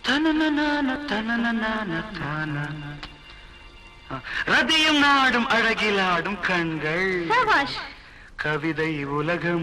தனனனான தனனனான தான ரதியும் நாடும் அழகிலாடும் கண்கள் சபாஷ். கவிதை உலகம்